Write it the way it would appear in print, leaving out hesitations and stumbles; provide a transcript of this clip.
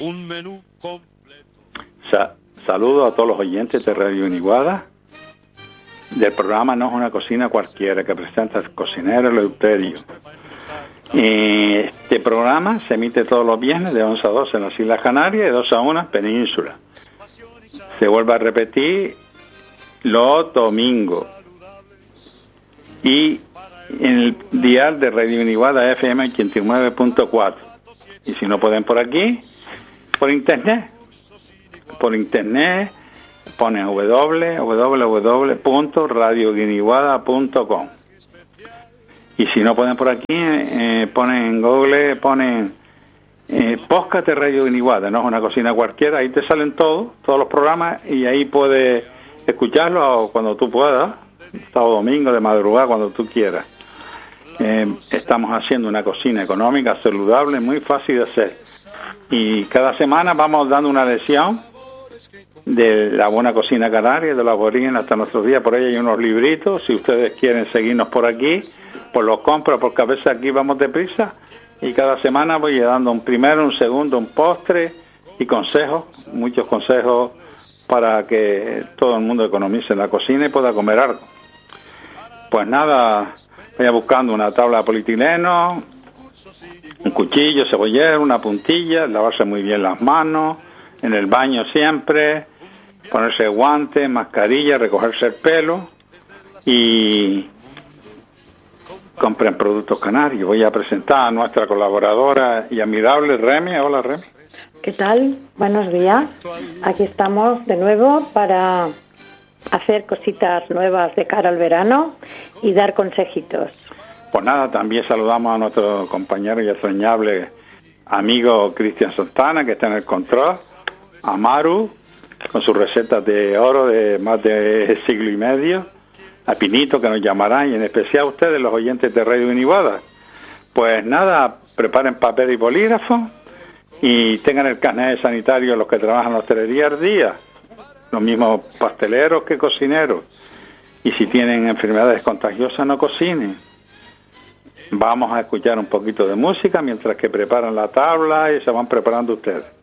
Un menú completo. Saludo a todos los oyentes de Radio Uniguada. Del programa No es una cocina cualquiera, que presenta el cocinero Eleuterio. Este programa se emite todos los viernes de 11 a 12 en las Islas Canarias y de 2 a 1 en Península. Se vuelve a repetir los domingos. Y en el dial de Radio Uniguada FM 89.4. Y si no pueden por aquí, por internet ponen www.radioguiniguada.com. Y si no pueden por aquí, ponen en Google, podcast de Radio Guiniguada, no es una cocina cualquiera, ahí te salen todos los programas y ahí puedes escucharlos cuando tú puedas, sábado, domingo, de madrugada, cuando tú quieras. Estamos haciendo una cocina económica, saludable, muy fácil de hacer. Y cada semana vamos dando una lección de la buena cocina canaria, de los aborígenes hasta nuestros días. Por ahí hay unos libritos, si ustedes quieren seguirnos por aquí, pues los compro, porque a veces aquí vamos deprisa y cada semana voy dando un primero, un segundo, un postre y consejos, muchos consejos para que todo el mundo economice en la cocina y pueda comer algo. Pues nada, vaya buscando una tabla de polietileno, un cuchillo, cebollero, una puntilla, lavarse muy bien las manos, en el baño siempre, ponerse guantes, mascarilla, recogerse el pelo y compren productos canarios. Voy a presentar a nuestra colaboradora y admirable Remy. Hola, Remy. ¿Qué tal? Buenos días. Aquí estamos de nuevo para hacer cositas nuevas de cara al verano y dar consejitos. Pues nada, también saludamos a nuestro compañero y extrañable amigo Cristian Santana, que está en el control, a Maru, con sus recetas de oro de más de siglo y medio, a Pinito, que nos llamará, y en especial a ustedes, los oyentes de Radio Uniguada. Pues nada, preparen papel y bolígrafo y tengan el carnet sanitario los que trabajan en la hostelería al día, los mismos pasteleros que cocineros. Y si tienen enfermedades contagiosas, no cocinen. Vamos a escuchar un poquito de música mientras que preparan la tabla y se van preparando ustedes.